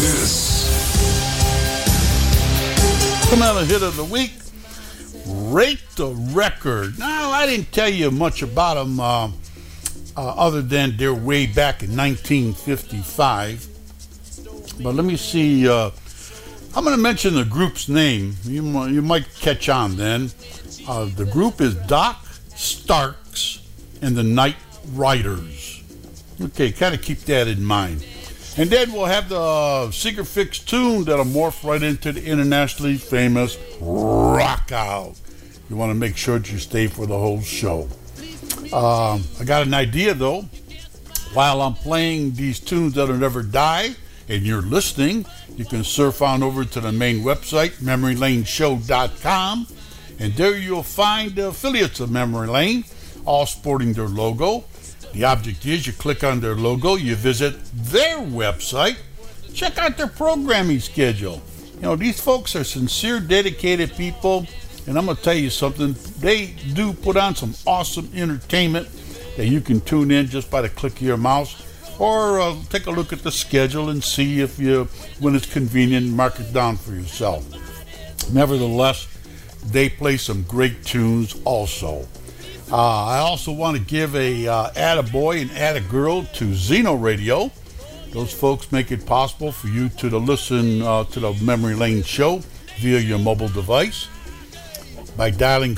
Come on, a hit of the week. Rate the Record. Now, I didn't tell you much about them other than they're way back in 1955. But let me see. I'm going to mention the group's name. You might catch on then. The group is Doc Starks and the Night Riders. Okay, kind of keep that in mind. And then we'll have the Seeger Fix tune that'll morph right into the internationally famous Rock Out. You want to make sure that you stay for the whole show. I got an idea, though. While I'm playing these tunes that'll never die, and you're listening, you can surf on over to the main website, MemoryLaneShow.com, and there you'll find the affiliates of Memory Lane, all sporting their logo. The object is you click on their logo, you visit their website, check out their programming schedule. You know, these folks are sincere, dedicated people, and I'm going to tell you something. They do put on some awesome entertainment that you can tune in just by the click of your mouse, or take a look at the schedule and see if when it's convenient, mark it down for yourself. Nevertheless, they play some great tunes also. I also want to give a attaboy and attagirl to Zeno Radio. Those folks make it possible for you to listen to the Memory Lane Show via your mobile device by dialing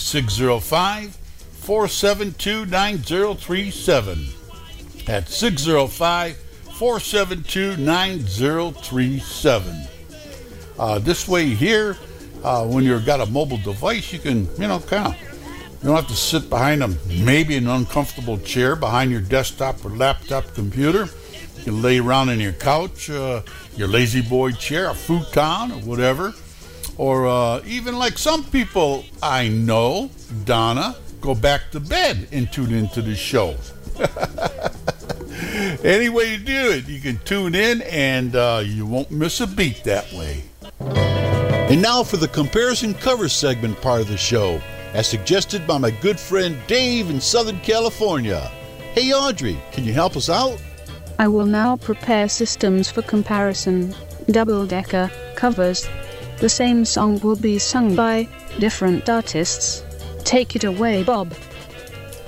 605-472-9037. That's 605-472-9037. This way here, when you've got a mobile device, you can, you don't have to sit behind maybe an uncomfortable chair behind your desktop or laptop computer. You can lay around in your couch, your lazy boy chair, a futon or whatever. Or even like some people I know, Donna, go back to bed and tune into the show. Any way you do it, you can tune in and you won't miss a beat that way. And now for the comparison cover segment part of the show, as suggested by my good friend Dave in Southern California. Hey Audrey, can you help us out? I will now prepare systems for comparison, double-decker covers. The same song will be sung by different artists. Take it away, Bob.